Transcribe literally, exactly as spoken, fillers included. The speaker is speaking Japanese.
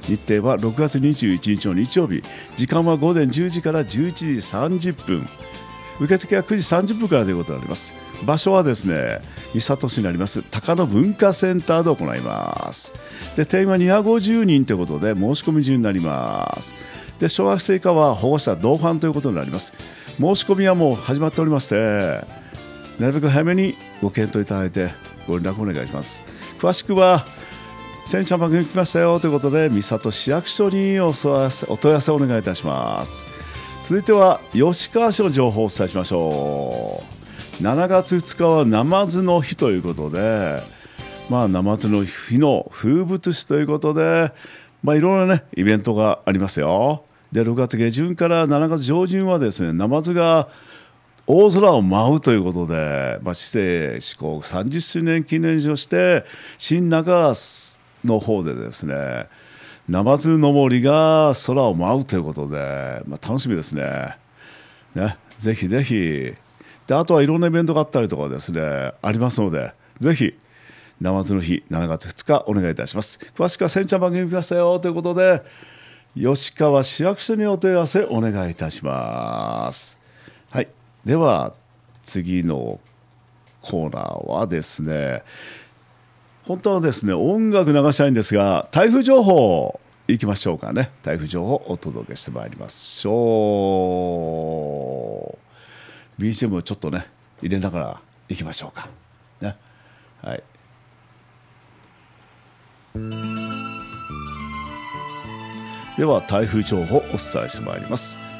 日程はろくがつにじゅういちにちの日曜日、時間は午前じゅうじからじゅういちじさんじゅっぷん、受付はくじさんじゅっぷんからということになります。場所はですね、三郷市にあります高野文化センターで行います。で、定員はにひゃくごじゅうにんということで申し込み順になります。で、小学生以下は保護者同伴ということになります。申し込みはもう始まっておりまして、なるべく早めにご検討いただいてご連絡お願いします。詳しくは戦車番組来ましたよということで、三郷市役所にお問い合わせ、お問い合わせをお願いいたします。続いては吉川市の情報をお伝えしましょう。しちがつふつかはナマズの日ということで、まあ、ナマズの日の風物詩ということで、まあ、いろいろねイベントがありますよ。で、ろくがつげじゅんからしちがつじょうじゅんはですね、ナマズが大空を舞うということで、まあ、市政施行さんじゅっしゅうねん記念として新中川の方でですね、ナマズの森が空を舞うということで、まあ、楽しみですね。ね、ぜひぜひ。で、あとはいろんなイベントがあったりとかですね、ありますので、ぜひナマズの日しちがつふつかお願いいたします。詳しくはせんちゃん番組来ましたよということで、吉川市役所にお問い合わせお願いいたします。はい、では次のコーナーはですね、本当はですね音楽流したいんですが、台風情報いきましょうかね。台風情報をお届けしてまいりましょう。 ビージーエム をちょっとね入れながらいきましょうかね。はい、では台風情報をお伝えしてまいります。